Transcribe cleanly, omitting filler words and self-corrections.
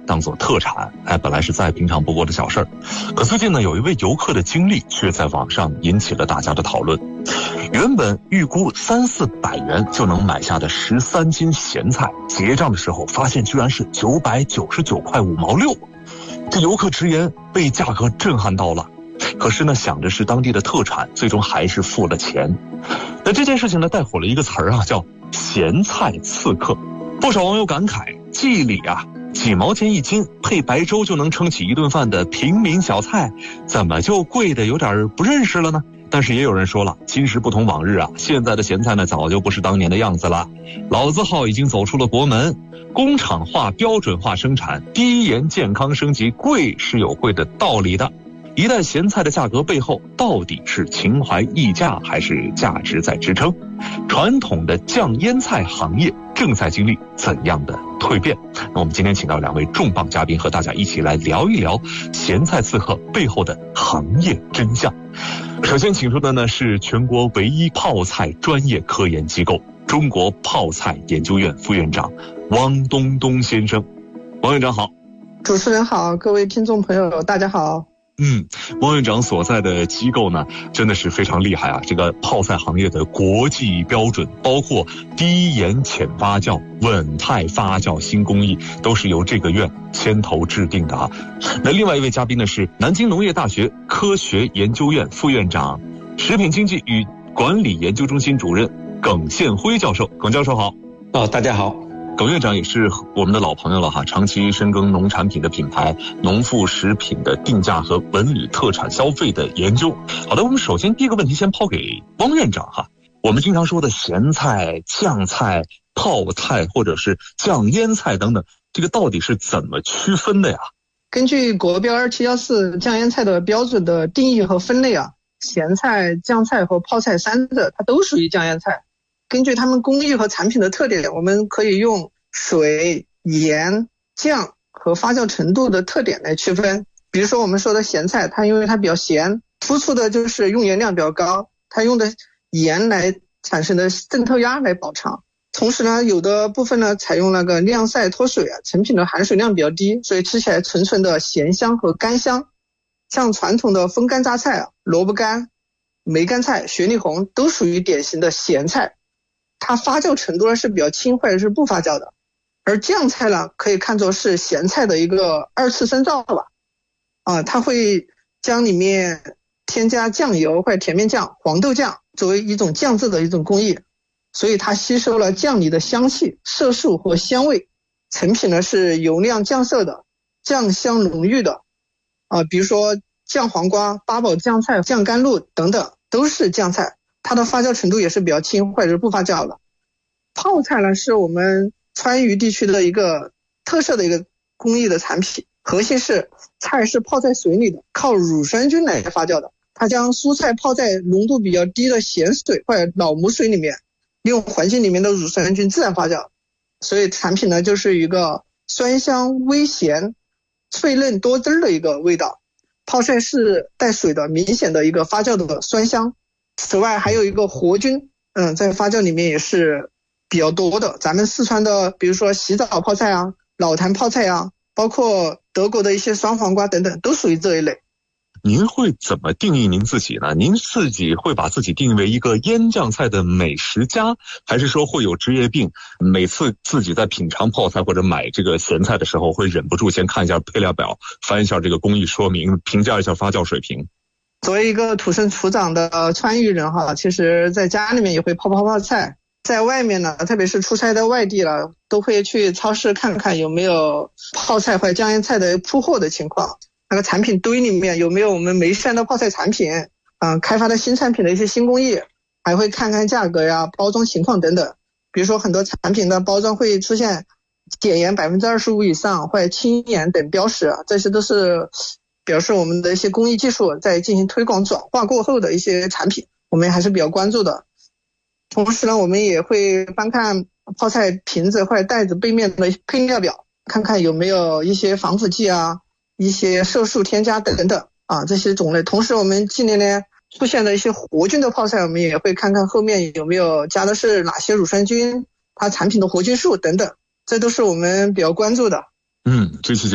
当做特产，本来是再平常不过的小事儿。可最近呢，有一位游客的经历却在网上引起了大家的讨论。原本预估300-400元就能买下的13斤咸菜，结账的时候发现居然是999块5毛6。这游客直言被价格震撼到了。可是呢，想着是当地的特产，最终还是付了钱。那这件事情呢，带火了一个词儿啊，叫咸菜刺客。不少网友感慨，记忆里啊，几毛钱一斤配白粥就能撑起一顿饭的平民小菜，怎么就贵的有点不认识了呢？但是也有人说了，今时不同往日啊，现在的咸菜呢早就不是当年的样子了。老字号已经走出了国门，工厂化标准化生产，低盐健康升级，贵是有贵的道理的。一袋咸菜的价格背后，到底是情怀溢价还是价值在支撑？传统的酱腌菜行业正在经历怎样的蜕变？那我们今天请到2位重磅嘉宾，和大家一起来聊一聊咸菜刺客背后的行业真相。首先请出的呢是全国唯一泡菜专业科研机构中国泡菜研究院副院长汪东东先生。汪院长好。 主持人好，各位听众朋友大家好。 汪院长所在的机构呢，真的是非常厉害啊！这个泡菜行业的国际标准，包括低盐浅发酵、稳态发酵新工艺，都是由这个院牵头制定的啊。那另外一位嘉宾呢是南京农业大学科学研究院副院长、食品经济与管理研究中心主任耿宪辉教授。耿教授好。 大家好。 耿院长也是我们的老朋友了哈，长期深耕农产品的品牌、农副食品的定价和文旅特产消费的研究。好的，我们首先第一个问题先抛给汪院长哈。我们经常说的咸菜、酱菜、泡菜或者是酱腌菜等等，这个到底是怎么区分的呀？ 根据国标2714酱腌菜的标准的定义和分类啊，咸菜、酱菜和泡菜3者它都属于酱腌菜。根据它们工艺和产品的特点，我们可以用水、盐、酱和发酵程度的特点来区分。比如说我们说的咸菜，它因为它比较咸，突出的就是用盐量比较高，它用的盐来产生的渗透压来保尝。同时呢，有的部分呢采用那个晾晒脱水啊，成品的含水量比较低，所以吃起来纯纯的咸香和干香。像传统的风干榨菜啊，萝卜干、梅干菜、雪里红都属于典型的咸菜，它发酵程度是比较轻或者是不发酵的。而酱菜呢，可以看作是咸菜的一个2次深造吧。它会将里面添加酱油或者甜面酱、黄豆酱作为一种酱制的一种工艺，所以它吸收了酱里的香气、色素和香味，成品呢是油亮酱色的，酱香浓郁的。比如说酱黄瓜、八宝酱菜、酱甘露等等都是酱菜，它的发酵程度也是比较轻或者是不发酵的。泡菜呢是我们川渝地区的一个特色的一个工艺的产品，核心是菜是泡在水里的，靠乳酸菌来发酵的。它将蔬菜泡在浓度比较低的咸水或者老母水里面，利用环境里面的乳酸菌自然发酵，所以产品呢就是一个酸香微咸、脆嫩多汁的一个味道。泡菜是带水的，明显的一个发酵的酸香。此外还有一个活菌，在发酵里面也是比较多的。咱们四川的比如说洗澡泡菜啊、老坛泡菜啊，包括德国的一些酸黄瓜等等，都属于这一类。 您会怎么定义您自己呢？您自己会把自己定义为一个腌酱菜的美食家，还是说会有职业病，每次自己在品尝泡菜或者买这个咸菜的时候，会忍不住先看一下配料表，翻一下这个工艺说明，评价一下发酵水平？ 作为一个土生土长的川渝人哈，其实在家里面也会泡菜，在外面呢，特别是出差到外地了，都会去超市看看有没有泡菜或者酱腌菜的铺货的情况，那个产品堆里面有没有我们眉山的泡菜产品，开发的新产品的一些新工艺，还会看看价格呀、包装情况等等。比如说很多产品的包装会出现碘盐 25% 以上或者轻盐等标识，这些都是表示我们的一些工艺技术在进行推广转化过后的一些产品，我们还是比较关注的。同时呢，我们也会翻看泡菜瓶子或者袋子背面的配料表，看看有没有一些防腐剂啊、一些色素添加等等这些种类。同时我们近年来出现的一些活菌的泡菜，我们也会看看后面有没有加的是哪些乳酸菌，它产品的活菌数等等，这都是我们比较关注的。 这期